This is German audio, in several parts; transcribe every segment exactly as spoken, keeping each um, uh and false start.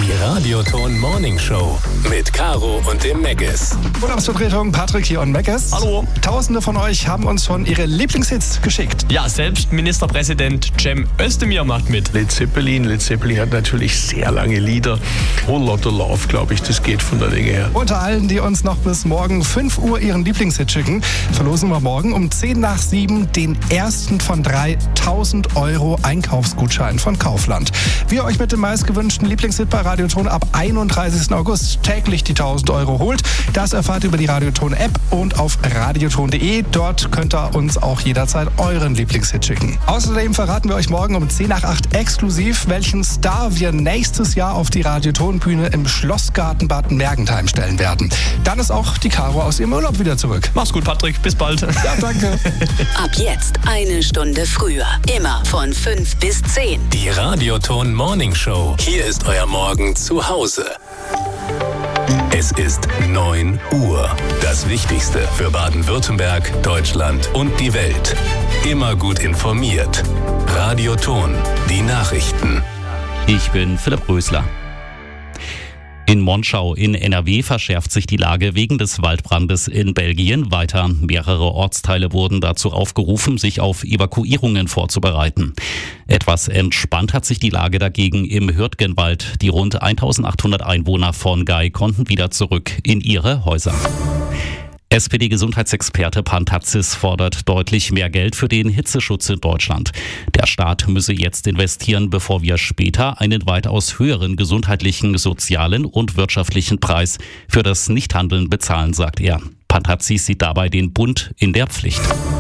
Die Radioton Morning Show mit Caro und dem Meggis. Urlaubsvertretung Patrick hier und Meggis. Hallo. Tausende von euch haben uns schon ihre Lieblingshits geschickt. Ja, selbst Ministerpräsident Cem Özdemir macht mit. Led Zeppelin. Led Zeppelin hat natürlich sehr lange Lieder. Whole Lotta Love, glaube ich, das geht von der Länge her. Unter allen, die uns noch bis morgen fünf Uhr ihren Lieblingshit schicken, verlosen wir morgen um zehn nach sieben den ersten von drei tausend Euro Einkaufsgutschein von Kaufland. Wie ihr euch mit dem meistgewünschten Lieblingshit bei Radioton ab einunddreißigsten August täglich die tausend Euro holt, das erfahrt ihr über die Radioton-App und auf radioton punkt de. Dort könnt ihr uns auch jederzeit euren Lieblingshit schicken. Außerdem verraten wir euch morgen um zehn nach acht exklusiv, welchen Star wir nächstes Jahr auf die Radioton-Bühne im Schlossgarten Bad Mergentheim stellen werden. Dann ist auch die Caro aus ihrem Urlaub wieder zurück. Mach's gut, Patrick. Bis bald. Ja, danke. Ab jetzt eine Stunde früher. Immer von fünf bis zehn. Die Radioton Morning Show. Hier ist euer Morgen zu Hause. Es ist neun Uhr. Das Wichtigste für Baden-Württemberg, Deutschland und die Welt. Immer gut informiert. Radioton. Die Nachrichten. Ich bin Philipp Rösler. In Monschau in N R W verschärft sich die Lage wegen des Waldbrandes in Belgien weiter. Mehrere Ortsteile wurden dazu aufgerufen, sich auf Evakuierungen vorzubereiten. Etwas entspannt hat sich die Lage dagegen im Hürtgenwald. Die rund eintausendachthundert Einwohner von Gay konnten wieder zurück in ihre Häuser. S P D-Gesundheitsexperte Pantatzis fordert deutlich mehr Geld für den Hitzeschutz in Deutschland. Der Staat müsse jetzt investieren, bevor wir später einen weitaus höheren gesundheitlichen, sozialen und wirtschaftlichen Preis für das Nichthandeln bezahlen, sagt er. Pantatzis sieht dabei den Bund in der Pflicht.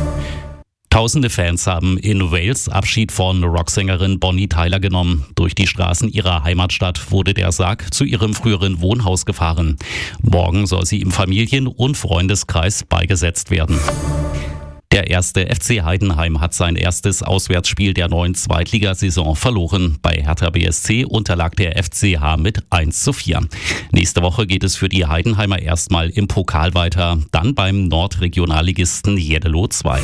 Tausende Fans haben in Wales Abschied von Rocksängerin Bonnie Tyler genommen. Durch die Straßen ihrer Heimatstadt wurde der Sarg zu ihrem früheren Wohnhaus gefahren. Morgen soll sie im Familien- und Freundeskreis beigesetzt werden. Der erste F C Heidenheim hat sein erstes Auswärtsspiel der neuen Zweitligasaison verloren. Bei Hertha B S C unterlag der F C H mit eins zu vier. Nächste Woche geht es für die Heidenheimer erstmal im Pokal weiter, dann beim Nordregionalligisten Jeddelo zwei.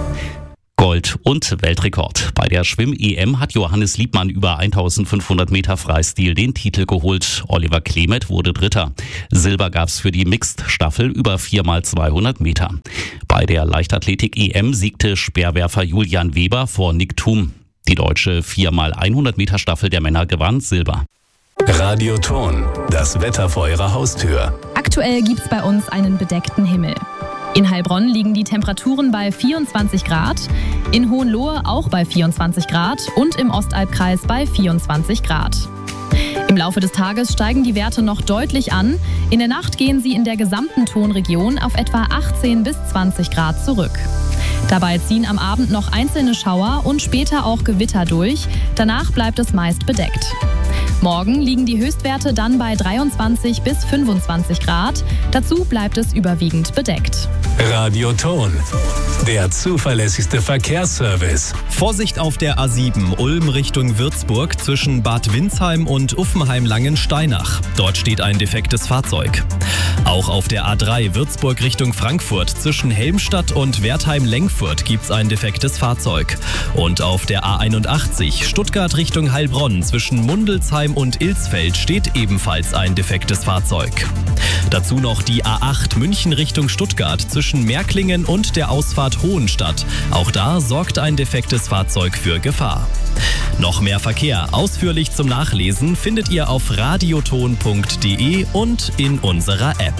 Gold- und Weltrekord. Bei der Schwimm-E M hat Johannes Liebmann über eintausendfünfhundert Meter Freistil den Titel geholt. Oliver Klemet wurde Dritter. Silber gab's für die Mixed-Staffel über vier mal zweihundert Meter. Bei der Leichtathletik-E M siegte Speerwerfer Julian Weber vor Nick Thum. Die deutsche vier mal hundert Meter Staffel der Männer gewann Silber. Radioton. Das Wetter vor eurer Haustür. Aktuell gibt's bei uns einen bedeckten Himmel. In Heilbronn liegen die Temperaturen bei vierundzwanzig Grad, in Hohenlohe auch bei vierundzwanzig Grad und im Ostalbkreis bei vierundzwanzig Grad. Im Laufe des Tages steigen die Werte noch deutlich an. In der Nacht gehen sie in der gesamten Tonregion auf etwa achtzehn bis zwanzig Grad zurück. Dabei ziehen am Abend noch einzelne Schauer und später auch Gewitter durch. Danach bleibt es meist bedeckt. Morgen liegen die Höchstwerte dann bei dreiundzwanzig bis fünfundzwanzig Grad. Dazu bleibt es überwiegend bedeckt. Radioton. Der zuverlässigste Verkehrsservice. Vorsicht auf der A sieben Ulm Richtung Würzburg zwischen Bad Windsheim und Uffenheim-Langensteinach. Dort steht ein defektes Fahrzeug. Auch auf der A drei Würzburg Richtung Frankfurt zwischen Helmstadt und Wertheim-Lengfurt gibt's ein defektes Fahrzeug. Und auf der A einundachtzig Stuttgart Richtung Heilbronn zwischen Mundelsheim und Ilsfeld steht ebenfalls ein defektes Fahrzeug. Dazu noch die A acht München Richtung Stuttgart zwischen Märklingen und der Ausfahrt Hohenstadt. Auch da sorgt ein defektes Fahrzeug für Gefahr. Noch mehr Verkehr ausführlich zum Nachlesen findet ihr auf radioton punkt de und in unserer App.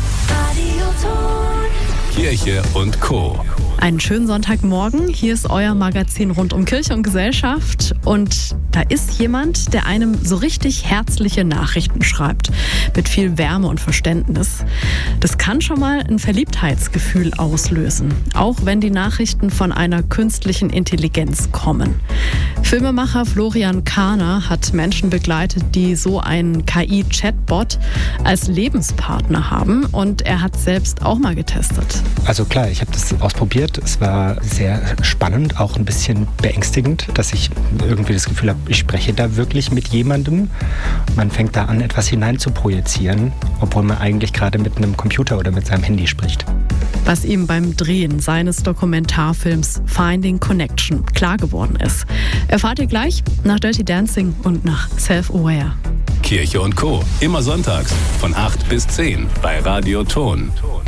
Kirche und Co. Einen schönen Sonntagmorgen. Hier ist euer Magazin rund um Kirche und Gesellschaft. Und da ist jemand, der einem so richtig herzliche Nachrichten schreibt. Mit viel Wärme und Verständnis. Das kann schon mal ein Verliebtheitsgefühl auslösen. Auch wenn die Nachrichten von einer künstlichen Intelligenz kommen. Filmemacher Florian Kahner hat Menschen begleitet, die so einen K I-Chatbot als Lebenspartner haben. Und er hat selbst auch mal getestet. Also klar, ich habe das ausprobiert. Es war sehr spannend, auch ein bisschen beängstigend, dass ich irgendwie das Gefühl habe, ich spreche da wirklich mit jemandem. Man fängt da an, etwas hinein zu projizieren, obwohl man eigentlich gerade mit einem Computer oder mit seinem Handy spricht. Was ihm beim Drehen seines Dokumentarfilms Finding Connection klar geworden ist. Erfahrt ihr gleich nach Dirty Dancing und nach Self-Aware. Kirche und Co. Immer sonntags von acht bis zehn bei Radio Ton.